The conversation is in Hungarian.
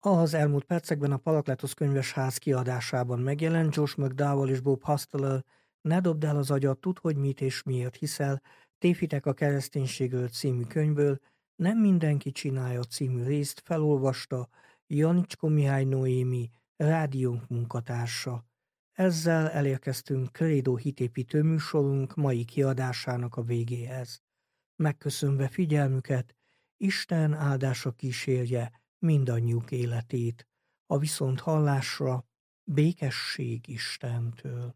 Az elmúlt percekben a Parakletos könyvesház kiadásában megjelent Josh McDowell és Bob Hasteler Ne dobd el az agyat, tudd, hogy mit és miért hiszel, Tévhitek a kereszténységről című könyvből, Nem mindenki csinálja című részt felolvasta Janicsko Mihály Noémi, rádiónk munkatársa. Ezzel elérkeztünk Credo hitépítő műsorunk mai kiadásának a végéhez. Megköszönve figyelmüket, Isten áldása kísérje mindannyiuk életét. A viszonthallásra békesség Istentől.